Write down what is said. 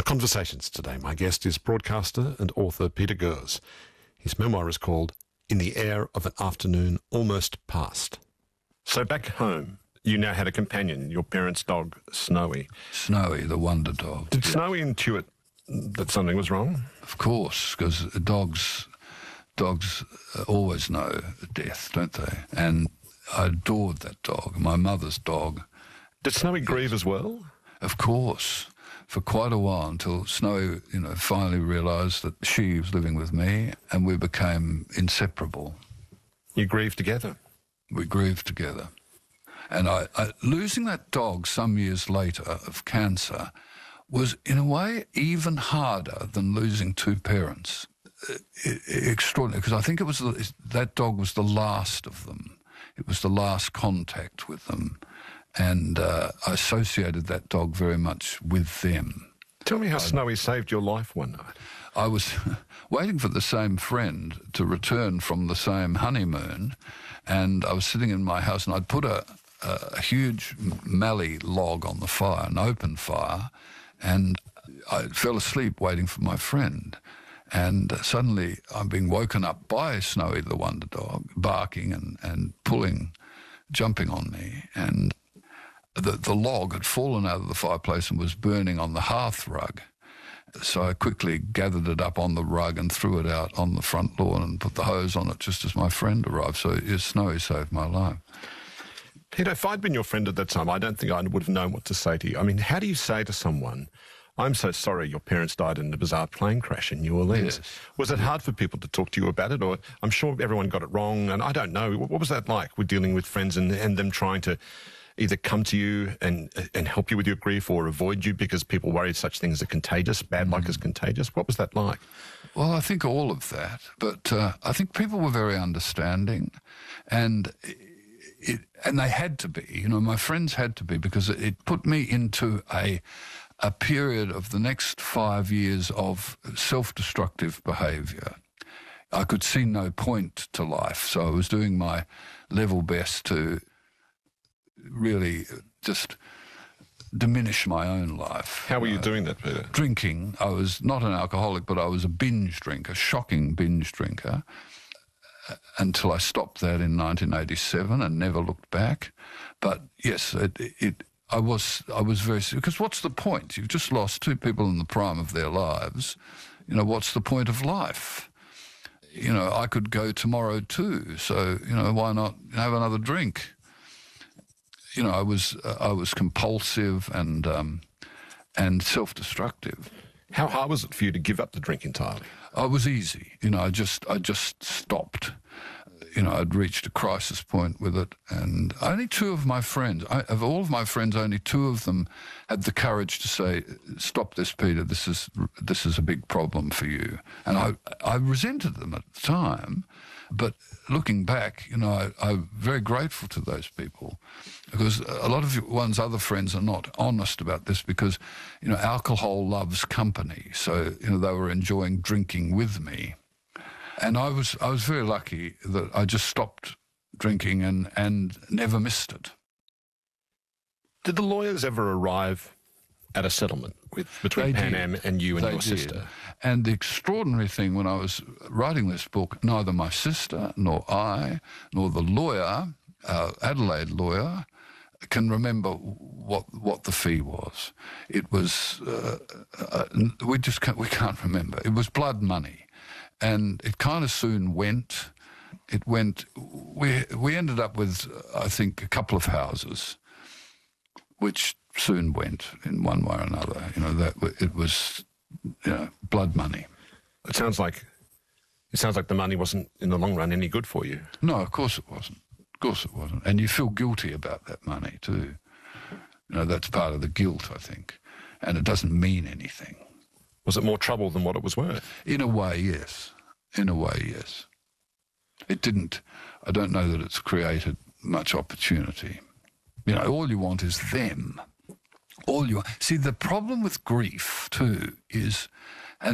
Conversations today. My guest is broadcaster and author Peter Gers. His memoir is called In the Air of an Afternoon Almost Past. So back home, you now had a companion, your parents' dog, Snowy. Snowy, the wonder dog. Did Snowy intuit that something was wrong? Of course, because dogs always know death, don't they? And I adored that dog, my mother's dog. Did Snowy grieve as well? Of course, for quite a while, until Snowy, finally realised that she was living with me, and we became inseparable. You grieved together? We grieved together. And I losing that dog some years later of cancer was, in a way, even harder than losing two parents. Extraordinary, because I think that dog was the last of them. It was the last contact with them. And I associated that dog very much with them. Tell me how Snowy saved your life one night. I was waiting for the same friend to return from the same honeymoon, and I was sitting in my house, and I'd put a huge mallee log on the fire, an open fire, and I fell asleep waiting for my friend. And suddenly I'm being woken up by Snowy, the wonder dog, barking and pulling, jumping on me, and the log had fallen out of the fireplace and was burning on the hearth rug. So I quickly gathered it up on the rug and threw it out on the front lawn and put the hose on it just as my friend arrived. So yes, Snowy saved my life. Peter, if I'd been your friend at that time, I don't think I would have known what to say to you. I mean, how do you say to someone, I'm so sorry your parents died in a bizarre plane crash in New Orleans? Yes. Was it hard for people to talk to you about it? Or I'm sure everyone got it wrong, and I don't know. What was that like with dealing with friends and them trying to either come to you and help you with your grief or avoid you because people worried such things are contagious, bad luck is contagious? What was that like? Well, I think all of that, but I think people were very understanding, and they had to be. My friends had to be, because it put me into a period of the next 5 years of self-destructive behaviour. I could see no point to life, so I was doing my level best to really just diminish my own life. How were you doing that, Peter? Drinking. I was not an alcoholic, but I was a binge drinker, shocking binge drinker, until I stopped that in 1987 and never looked back. But yes, I was very sick, because what's the point? You've just lost two people in the prime of their lives. What's the point of life? I could go tomorrow too, so, why not have another drink? I was compulsive and self-destructive. How hard was it for you to give up the drink entirely? It was easy. I just stopped. I'd reached a crisis point with it, and only two of my friends, of all of my friends, only two of them had the courage to say, "Stop this, Peter. This is a big problem for you." And I resented them at the time, but looking back, I'm very grateful to those people, because a lot of one's other friends are not honest about this, because alcohol loves company. So they were enjoying drinking with me. And I was very lucky that I just stopped drinking and never missed it. Did the lawyers ever arrive at a settlement between Pan Am and you and your sister? And the extraordinary thing, when I was writing this book, neither my sister nor I nor the lawyer, Adelaide lawyer, can remember what the fee was. It was we can't remember. It was blood money. And it kind of soon went. It went. We ended up with, I think, a couple of houses, which soon went in one way or another. That it was, blood money. It sounds like the money wasn't in the long run any good for you. No, of course it wasn't. Of course it wasn't. And you feel guilty about that money too. That's part of the guilt, I think, and it doesn't mean anything. Was it more trouble than what it was worth? In a way, yes. In a way, yes. It didn't. I don't know that it's created much opportunity. All you want is them. See, the problem with grief, too, is